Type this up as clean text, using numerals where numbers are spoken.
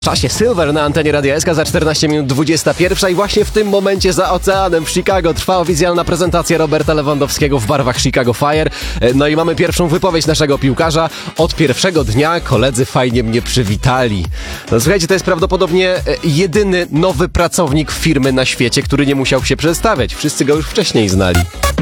W czasie Silver na antenie Radia SK za 14 minut 21 i właśnie w tym momencie za oceanem w Chicago trwa oficjalna prezentacja Roberta Lewandowskiego w barwach Chicago Fire. No i mamy pierwszą wypowiedź naszego piłkarza. Od pierwszego dnia koledzy fajnie mnie przywitali. No, słuchajcie, to jest prawdopodobnie jedyny nowy pracownik firmy na świecie, który nie musiał się przedstawiać. Wszyscy go już wcześniej znali.